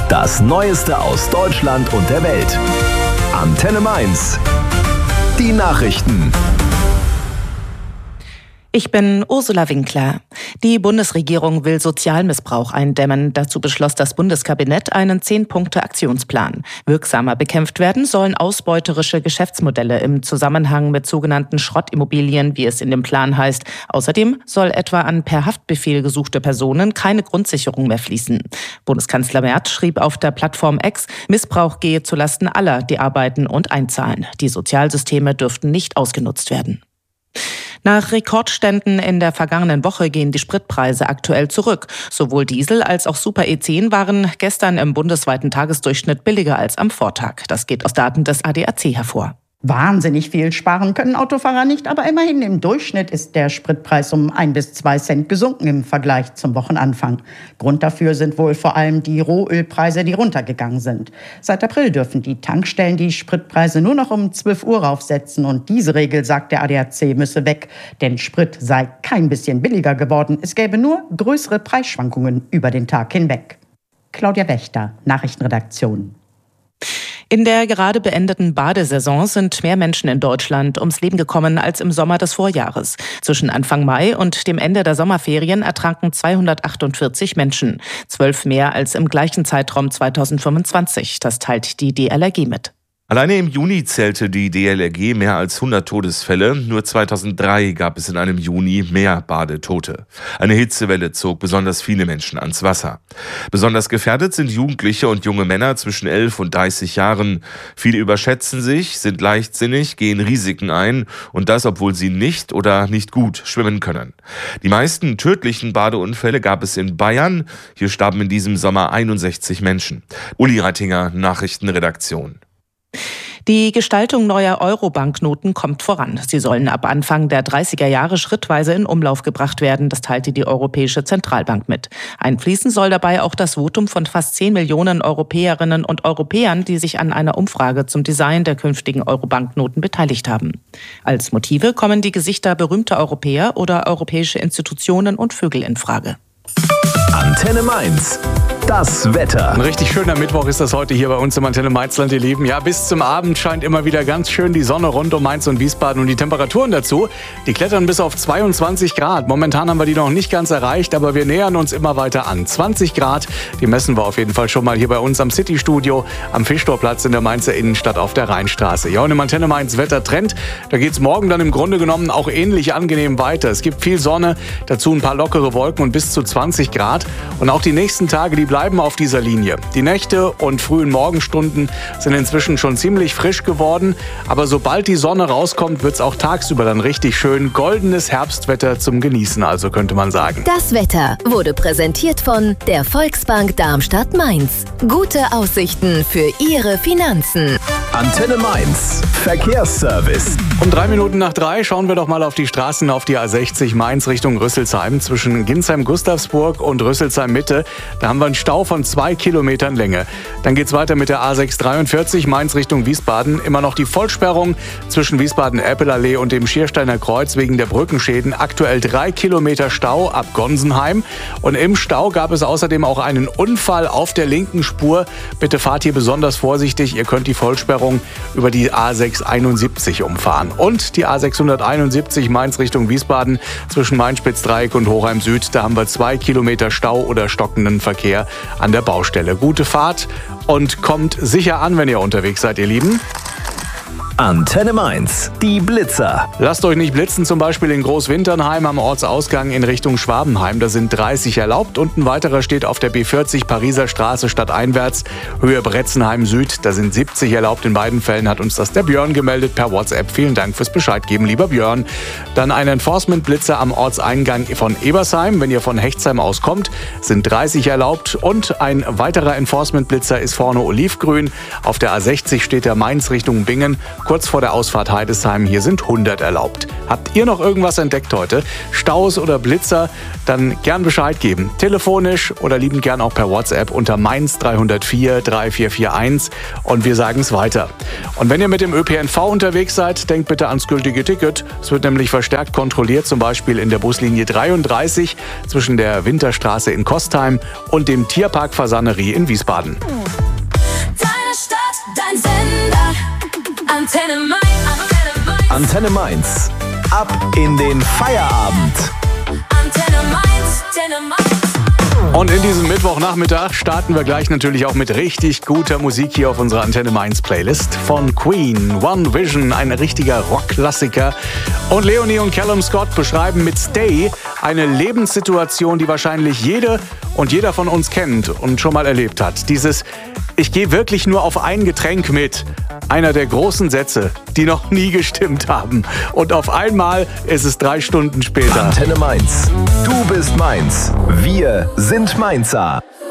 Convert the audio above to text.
Das Neueste aus Deutschland und der Welt. Antenne Mainz. Die Nachrichten. Ich bin Ursula Winkler. Die Bundesregierung will Sozialmissbrauch eindämmen. Dazu beschloss das Bundeskabinett einen 10-Punkte-Aktionsplan. Wirksamer bekämpft werden sollen ausbeuterische Geschäftsmodelle im Zusammenhang mit sogenannten Schrottimmobilien, wie es in dem Plan heißt. Außerdem soll etwa an per Haftbefehl gesuchte Personen keine Grundsicherung mehr fließen. Bundeskanzler Merz schrieb auf der Plattform X, Missbrauch gehe zulasten aller, die arbeiten und einzahlen. Die Sozialsysteme dürften nicht ausgenutzt werden. Nach Rekordständen in der vergangenen Woche gehen die Spritpreise aktuell zurück. Sowohl Diesel als auch Super E10 waren gestern im bundesweiten Tagesdurchschnitt billiger als am Vortag. Das geht aus Daten des ADAC hervor. Wahnsinnig viel sparen können Autofahrer nicht, aber immerhin im Durchschnitt ist der Spritpreis um 1 bis 2 Cent gesunken im Vergleich zum Wochenanfang. Grund dafür sind wohl vor allem die Rohölpreise, die runtergegangen sind. Seit April dürfen die Tankstellen die Spritpreise nur noch um 12 Uhr raufsetzen und diese Regel, sagt der ADAC, müsse weg, denn Sprit sei kein bisschen billiger geworden. Es gäbe nur größere Preisschwankungen über den Tag hinweg. Claudia Wächter, Nachrichtenredaktion. In der gerade beendeten Badesaison sind mehr Menschen in Deutschland ums Leben gekommen als im Sommer des Vorjahres. Zwischen Anfang Mai und dem Ende der Sommerferien ertranken 248 Menschen, 12 mehr als im gleichen Zeitraum 2025. Das teilt die DLRG mit. Alleine im Juni zählte die DLRG mehr als 100 Todesfälle. Nur 2003 gab es in einem Juni mehr Badetote. Eine Hitzewelle zog besonders viele Menschen ans Wasser. Besonders gefährdet sind Jugendliche und junge Männer zwischen 11 und 30 Jahren. Viele überschätzen sich, sind leichtsinnig, gehen Risiken ein und das, obwohl sie nicht oder nicht gut schwimmen können. Die meisten tödlichen Badeunfälle gab es in Bayern. Hier starben in diesem Sommer 61 Menschen. Uli Reitinger, Nachrichtenredaktion. Die Gestaltung neuer Euro-Banknoten kommt voran. Sie sollen ab Anfang der 30er Jahre schrittweise in Umlauf gebracht werden, das teilte die Europäische Zentralbank mit. Einfließen soll dabei auch das Votum von fast 10 Millionen Europäerinnen und Europäern, die sich an einer Umfrage zum Design der künftigen Euro-Banknoten beteiligt haben. Als Motive kommen die Gesichter berühmter Europäer oder europäische Institutionen und Vögel in Frage. Antenne Mainz. Das Wetter. Ein richtig schöner Mittwoch ist das heute hier bei uns im Antenne Mainzland, ihr Lieben. Ja, bis zum Abend scheint immer wieder ganz schön die Sonne rund um Mainz und Wiesbaden. Und die Temperaturen dazu, die klettern bis auf 22 Grad. Momentan haben wir die noch nicht ganz erreicht, aber wir nähern uns immer weiter an. 20 Grad, die messen wir auf jeden Fall schon mal hier bei uns am City-Studio, am Fischtorplatz in der Mainzer Innenstadt auf der Rheinstraße. Ja, und im Antenne Mainz Wettertrend, da geht's morgen dann im Grunde genommen auch ähnlich angenehm weiter. Es gibt viel Sonne, dazu ein paar lockere Wolken und bis zu 20 Grad. Und auch die nächsten Tage, die bleiben auf dieser Linie. Die Nächte und frühen Morgenstunden sind inzwischen schon ziemlich frisch geworden. Aber sobald die Sonne rauskommt, wird es auch tagsüber dann richtig schön. Goldenes Herbstwetter zum Genießen, also könnte man sagen. Das Wetter wurde präsentiert von der Volksbank Darmstadt-Mainz. Gute Aussichten für Ihre Finanzen. Antenne Mainz. Verkehrsservice. Um 3:03 schauen wir doch mal auf die Straßen, auf die A60 Mainz Richtung Rüsselsheim zwischen Ginsheim-Gustavsburg und Rüsselsheim-Mitte. Da haben wir einen Stau von 2 Kilometern Länge. Dann geht's weiter mit der A643 Mainz Richtung Wiesbaden. Immer noch die Vollsperrung zwischen Wiesbaden-Erpelallee und dem Schiersteiner Kreuz wegen der Brückenschäden. Aktuell 3 Kilometer Stau ab Gonsenheim. Und im Stau gab es außerdem auch einen Unfall auf der linken Spur. Bitte fahrt hier besonders vorsichtig. Ihr könnt die Vollsperrung über die A671 umfahren. Und die A671 Mainz Richtung Wiesbaden zwischen Main-Spitz-Dreieck und Hochheim Süd. Da haben wir 2 Kilometer Stau oder stockenden Verkehr an der Baustelle. Gute Fahrt und kommt sicher an, wenn ihr unterwegs seid, ihr Lieben. Antenne Mainz. Die Blitzer. Lasst euch nicht blitzen, zum Beispiel in Großwinternheim am Ortsausgang in Richtung Schwabenheim. Da sind 30 erlaubt und ein weiterer steht auf der B40 Pariser Straße stadteinwärts, Höhe Bretzenheim Süd. Da sind 70 erlaubt. In beiden Fällen hat uns das der Björn gemeldet per WhatsApp. Vielen Dank fürs Bescheid geben, lieber Björn. Dann ein Enforcement-Blitzer am Ortseingang von Ebersheim. Wenn ihr von Hechtsheim aus kommt, sind 30 erlaubt. Und ein weiterer Enforcement-Blitzer ist vorne olivgrün. Auf der A60 steht der Mainz Richtung Bingen. kurz vor der Ausfahrt Heidesheim. Hier sind 100 erlaubt. Habt ihr noch irgendwas entdeckt heute? Staus oder Blitzer? Dann gern Bescheid geben. Telefonisch oder liebend gern auch per WhatsApp unter Mainz 304 3441 und wir sagen es weiter. Und wenn ihr mit dem ÖPNV unterwegs seid, denkt bitte ans gültige Ticket. Es wird nämlich verstärkt kontrolliert, zum Beispiel in der Buslinie 33 zwischen der Winterstraße in Kostheim und dem Tierpark Fasanerie in Wiesbaden. Deine Stadt, dein Sender, Antenne Mainz. Antenne Mainz. Ab in den Feierabend. Antenne Mainz, Antenne Mainz. Und in diesem Mittwochnachmittag starten wir gleich natürlich auch mit richtig guter Musik hier auf unserer Antenne Mainz Playlist. Von Queen, One Vision, ein richtiger Rockklassiker. Und Leonie und Callum Scott beschreiben mit Stay eine Lebenssituation, die wahrscheinlich jede und jeder von uns kennt und schon mal erlebt hat. Dieses Ich gehe wirklich nur auf ein Getränk mit. Einer der großen Sätze, die noch nie gestimmt haben. Und auf einmal ist es 3 Stunden später. Antenne Mainz. Du bist Mainz. Wir sind Mainzer.